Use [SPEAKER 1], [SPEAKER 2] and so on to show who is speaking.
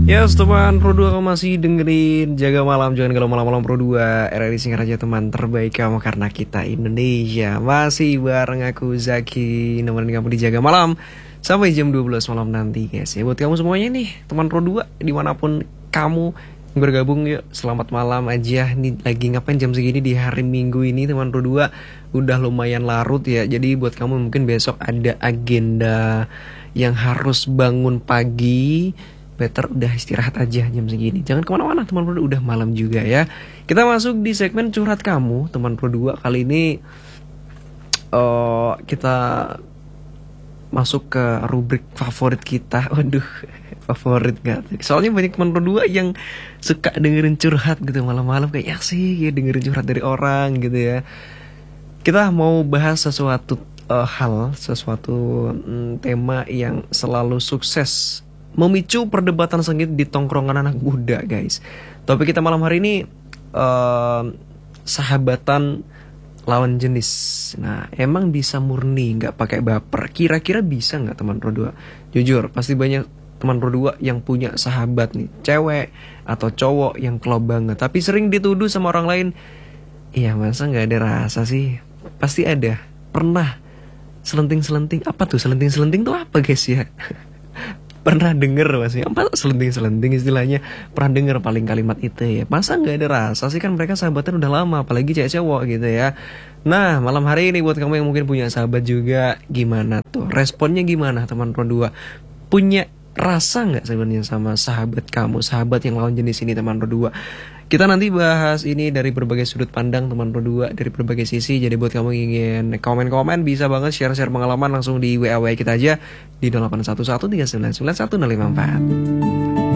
[SPEAKER 1] Ya, teman Pro 2, kamu masih dengerin Jaga Malam, jangan galau malam-malam Pro 2. RRI Singaraja, teman terbaik kamu karena kita Indonesia. Masih bareng aku Zaki, nemenin kamu di Jaga Malam sampai jam 12 malam nanti, guys. Ya, buat kamu semuanya nih, teman Pro 2 dimanapun kamu bergabung, yuk selamat malam aja. Nih lagi ngapain jam segini di hari Minggu ini, teman Pro 2? Udah lumayan larut ya. Jadi buat kamu mungkin besok ada agenda yang harus bangun pagi, better udah istirahat aja jam segini. Jangan kemana-mana, teman Pro 2, udah malam juga ya. Kita masuk di segmen curhat kamu, teman Pro 2. Kali ini kita masuk ke rubrik favorit kita. Waduh, favorit gak? Soalnya banyak teman Pro 2 yang suka dengerin curhat gitu malam-malam, kayak sih ya dengerin curhat dari orang gitu ya. Kita mau bahas sesuatu tema yang selalu sukses memicu perdebatan sengit di tongkrongan anak muda, guys. Topik kita malam hari ini sahabatan lawan jenis. Nah, emang bisa murni nggak pakai baper? Kira-kira bisa nggak, teman Pro 2? Jujur, pasti banyak teman Pro 2 yang punya sahabat nih, cewek atau cowok yang klop banget, tapi sering dituduh sama orang lain. Iya, masa nggak ada rasa sih? Pasti ada. Pernah selenting-selenting. Apa tuh selenting-selenting tuh apa, guys ya? Pernah denger masih apa selenting-selenting istilahnya, pernah denger paling kalimat itu ya. Masa nggak ada rasa sih? Kan mereka sahabatan udah lama, apalagi cewek-cewek gitu ya. Nah, malam hari ini buat kamu yang mungkin punya sahabat juga, gimana tuh responnya? Gimana, teman Pro 2? Punya rasa nggak sebenarnya sama sahabat kamu, sahabat yang lawan jenis ini, teman Pro 2? Kita nanti bahas ini dari berbagai sudut pandang, teman Pro 2, dari berbagai sisi. Jadi buat kamu yang ingin komen-komen, bisa banget share-share pengalaman langsung di WA kita aja di 0811 399 1054.